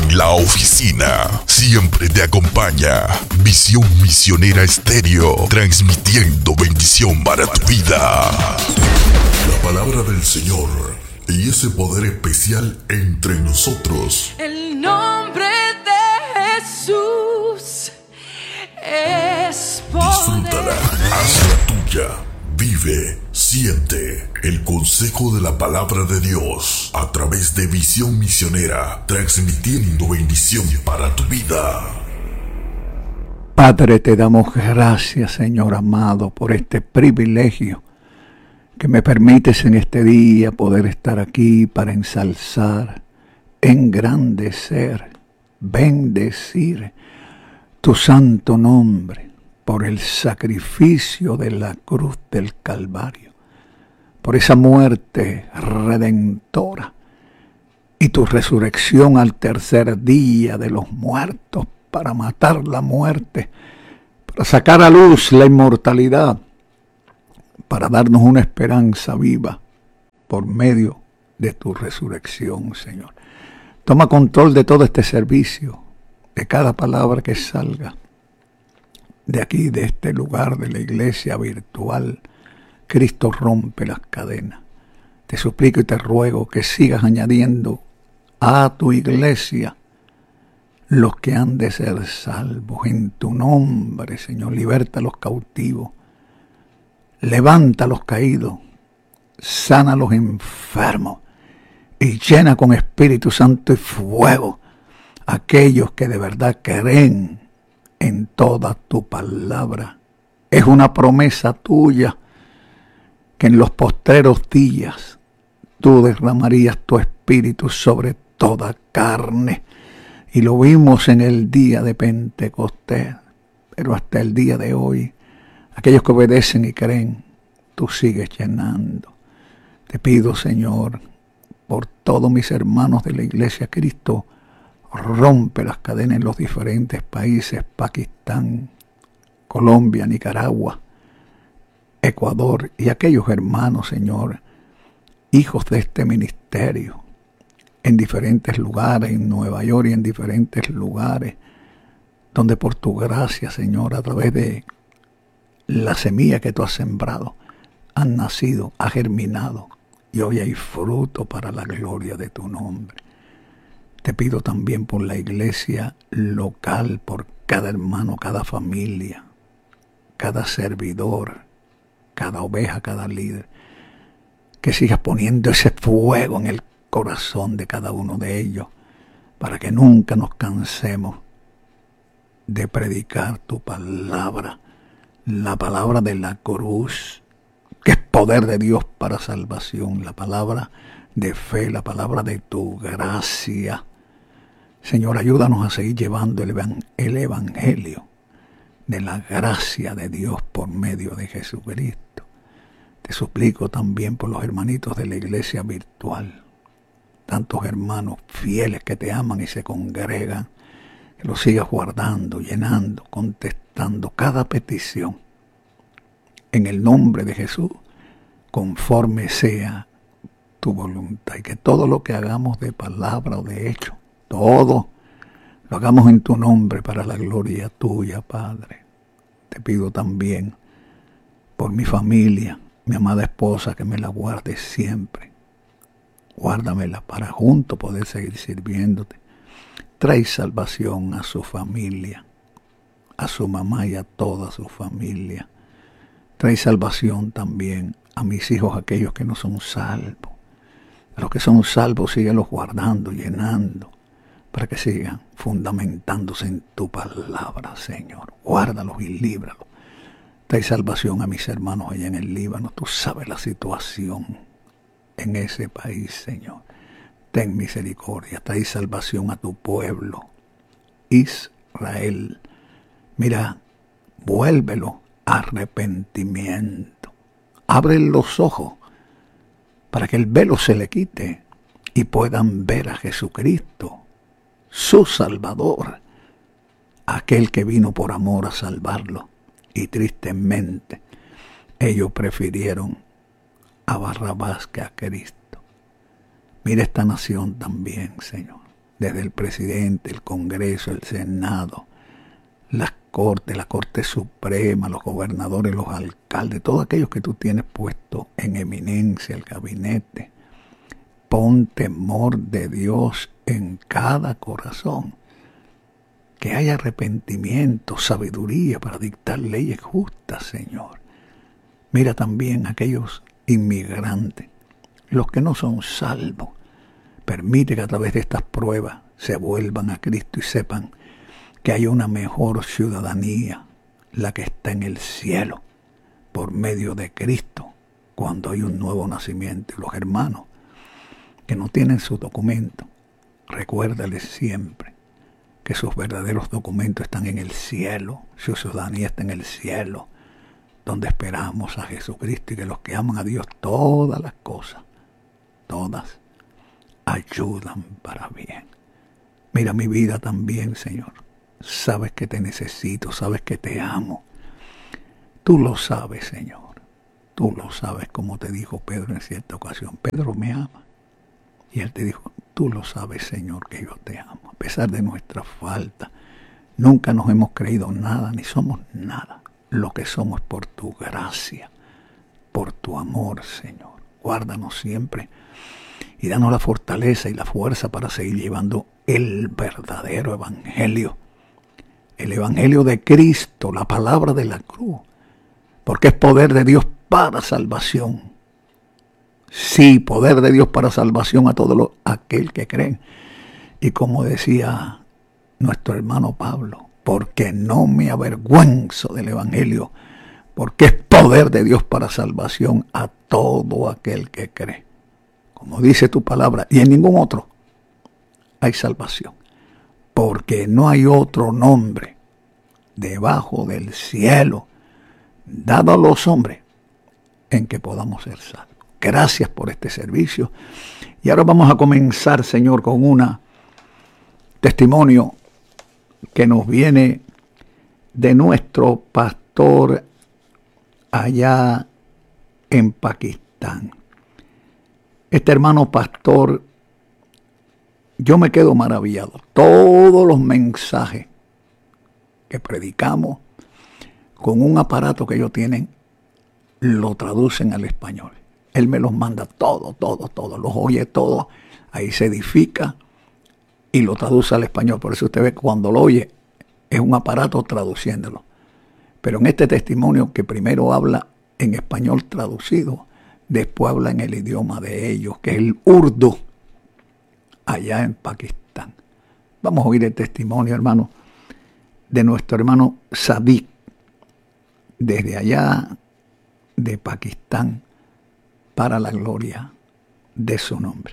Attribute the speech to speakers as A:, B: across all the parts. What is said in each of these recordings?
A: en la oficina. Siempre te acompaña Visión Misionera Estéreo, transmitiendo bendición para tu vida. La palabra del Señor y ese poder especial entre nosotros.
B: El nombre de Jesús es poder.
A: Disfrútala, hazla tuya. Vive, siente el consejo de la palabra de Dios a través de Visión Misionera, transmitiendo bendición para tu vida.
C: Padre, te damos gracias, Señor amado, por este privilegio que me permites en este día poder estar aquí para ensalzar, engrandecer, bendecir tu santo nombre por el sacrificio de la cruz del Calvario, por esa muerte redentora y tu resurrección al tercer día de los muertos para matar la muerte, para sacar a luz la inmortalidad, para darnos una esperanza viva por medio de tu resurrección, Señor. Toma control de todo este servicio, de cada palabra que salga de aquí, de este lugar, de la iglesia virtual. Cristo rompe las cadenas. Te suplico y te ruego que sigas añadiendo a tu iglesia los que han de ser salvos. En tu nombre, Señor, liberta a los cautivos, levanta a los caídos, sana a los enfermos y llena con Espíritu Santo y fuego a aquellos que de verdad creen en toda tu palabra. Es una promesa tuya que en los postreros días tú derramarías tu Espíritu sobre toda carne. Y lo vimos en el día de Pentecostés, pero hasta el día de hoy, aquellos que obedecen y creen, tú sigues llenando. Te pido, Señor, por todos mis hermanos de la Iglesia Cristo, rompe las cadenas en los diferentes países, Pakistán, Colombia, Nicaragua, Ecuador, y aquellos hermanos, Señor, hijos de este ministerio, en diferentes lugares, en Nueva York y en diferentes lugares, donde por tu gracia, Señor, a través de la semilla que tú has sembrado, han nacido, ha germinado, y hoy hay fruto para la gloria de tu nombre. Te pido también por la iglesia local, por cada hermano, cada familia, cada servidor, cada oveja, cada líder, que sigas poniendo ese fuego en el corazón de cada uno de ellos, para que nunca nos cansemos de predicar tu palabra, la palabra de la cruz, que es poder de Dios para salvación, la palabra de fe, la palabra de tu gracia. Señor, ayúdanos a seguir llevando el evangelio de la gracia de Dios por medio de Jesucristo. Te suplico también por los hermanitos de la iglesia virtual, tantos hermanos fieles que te aman y se congregan, que los sigas guardando, llenando, contestando cada petición. En el nombre de Jesús, conforme sea tu voluntad, y que todo lo que hagamos de palabra o de hecho, todo lo hagamos en tu nombre para la gloria tuya, Padre. Te pido también por mi familia, mi amada esposa, que me la guardes siempre. Guárdamela para juntos poder seguir sirviéndote. Trae salvación a su familia, a su mamá y a toda su familia. Trae salvación también a mis hijos, aquellos que no son salvos. A los que son salvos, síguelos guardando, llenando, para que sigan fundamentándose en tu palabra, Señor. Guárdalos y líbralos. Trae salvación a mis hermanos allá en el Líbano. Tú sabes la situación en ese país, Señor. Ten misericordia. Trae salvación a tu pueblo, Israel. Mira, vuélvelo a arrepentimiento. Abre los ojos para que el velo se le quite y puedan ver a Jesucristo, su Salvador, aquel que vino por amor a salvarlo. Y tristemente ellos prefirieron a Barrabás que a Cristo. Mira esta nación también, Señor. desde el presidente, el Congreso, el Senado, las Cortes, la Corte Suprema, los gobernadores, los alcaldes, todos aquellos que tú tienes puesto en eminencia, el gabinete. Pon temor de Dios en cada corazón. Que haya arrepentimiento, sabiduría para dictar leyes justas, Señor. Mira también aquellos inmigrantes, los que no son salvos. Permite que a través de estas pruebas se vuelvan a Cristo y sepan que hay una mejor ciudadanía, la que está en el cielo, por medio de Cristo, cuando hay un nuevo nacimiento. Y los hermanos que no tienen sus documentos, recuérdales siempre que sus verdaderos documentos están en el cielo, su ciudadanía está en el cielo, donde esperamos a Jesucristo, y que los que aman a Dios, todas las cosas, todas, ayudan para bien. Mira mi vida también, Señor. Sabes que te necesito, sabes que te amo. Tú lo sabes, Señor. Tú lo sabes, como te dijo Pedro en cierta ocasión. Pedro me ama. Y él te dijo, tú lo sabes, Señor, que yo te amo. A pesar de nuestra falta, nunca nos hemos creído nada, ni somos nada. Lo que somos por tu gracia, por tu amor, Señor. Guárdanos siempre y danos la fortaleza y la fuerza para seguir llevando el verdadero evangelio. El evangelio de Cristo, la palabra de la cruz. Porque es poder de Dios para salvación. Sí, poder de Dios para salvación a todo aquel que cree. Y como decía nuestro hermano Pablo, porque no me avergüenzo del evangelio, porque es poder de Dios para salvación a todo aquel que cree. Como dice tu palabra, y en ningún otro hay salvación. Porque no hay otro nombre debajo del cielo dado a los hombres en que podamos ser salvos. Gracias por este servicio. Y ahora vamos a comenzar, Señor, con un testimonio que nos viene de nuestro pastor allá en Pakistán. Este hermano pastor, yo me quedo maravillado. Todos los mensajes que predicamos con un aparato que ellos tienen, lo traducen al español. Él me los manda todo, los oye todo, ahí se edifica y lo traduce al español. Por eso usted ve que cuando lo oye es un aparato traduciéndolo. Pero en este testimonio que primero habla en español traducido, después habla en el idioma de ellos, que es el urdu, allá en Pakistán. Vamos a oír el testimonio, hermano, de nuestro hermano Sadiq, desde allá de Pakistán, para la gloria de su nombre.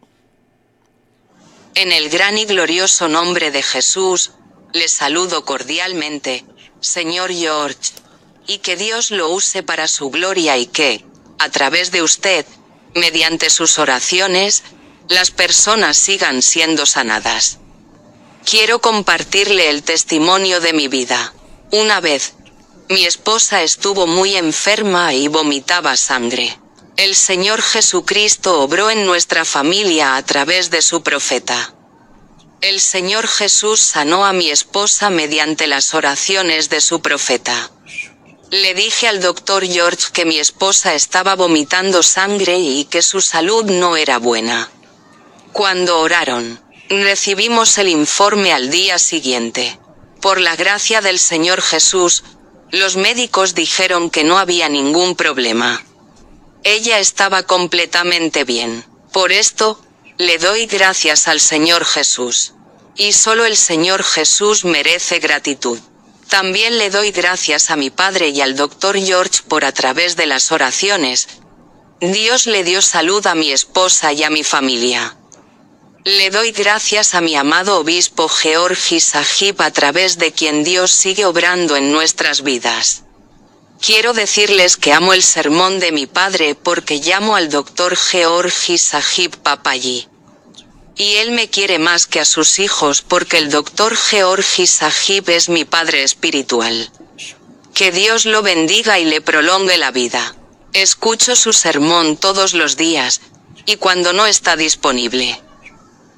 D: En el gran y glorioso nombre de Jesús, le saludo cordialmente, señor George, y que Dios lo use para su gloria y que, a través de usted, mediante sus oraciones, las personas sigan siendo sanadas. Quiero compartirle el testimonio de mi vida. Una vez, mi esposa estuvo muy enferma y vomitaba sangre. El Señor Jesucristo obró en nuestra familia a través de su profeta. El Señor Jesús sanó a mi esposa mediante las oraciones de su profeta. Le dije al doctor George que mi esposa estaba vomitando sangre y que su salud no era buena. Cuando oraron, recibimos el informe al día siguiente. Por la gracia del Señor Jesús, los médicos dijeron que no había ningún problema. Ella estaba completamente bien. Por esto, le doy gracias al Señor Jesús. Y solo el Señor Jesús merece gratitud. También le doy gracias a mi padre y al doctor George por a través de las oraciones. Dios le dio salud a mi esposa y a mi familia. Le doy gracias a mi amado obispo Georgi Sahib a través de quien Dios sigue obrando en nuestras vidas. Quiero decirles que amo el sermón de mi padre porque llamo al doctor Georgi Sahib Papaji. Y él me quiere más que a sus hijos porque el doctor Georgi Sahib es mi padre espiritual. Que Dios lo bendiga y le prolongue la vida. Escucho su sermón todos los días, y cuando no está disponible.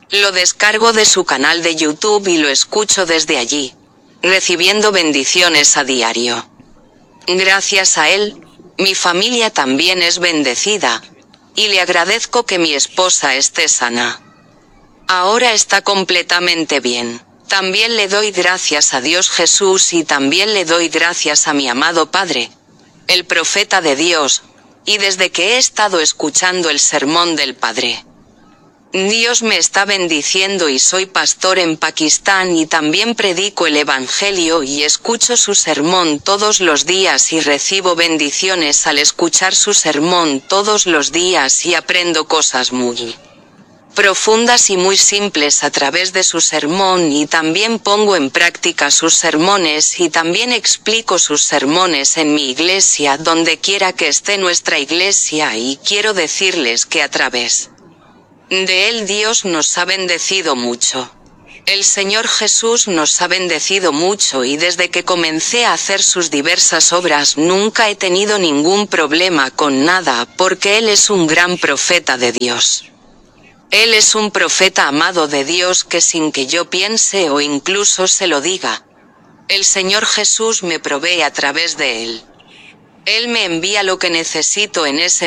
D: Lo descargo de su canal de YouTube y lo escucho desde allí, recibiendo bendiciones a diario. Gracias a él, mi familia también es bendecida, y le agradezco que mi esposa esté sana. Ahora está completamente bien. También le doy gracias a Dios Jesús y también le doy gracias a mi amado Padre, el profeta de Dios, y desde que he estado escuchando el sermón del Padre, Dios me está bendiciendo y soy pastor en Pakistán y también predico el Evangelio y escucho su sermón todos los días y recibo bendiciones al escuchar su sermón todos los días y aprendo cosas muy profundas y muy simples a través de su sermón y también pongo en práctica sus sermones y también explico sus sermones en mi iglesia donde quiera que esté nuestra iglesia y quiero decirles que a través de él Dios nos ha bendecido mucho. El Señor Jesús nos ha bendecido mucho y desde que comencé a hacer sus diversas obras nunca he tenido ningún problema con nada porque Él es un gran profeta de Dios. Él es un profeta amado de Dios que sin que yo piense o incluso se lo diga, el Señor Jesús me provee a través de Él. Él me envía lo que necesito en ese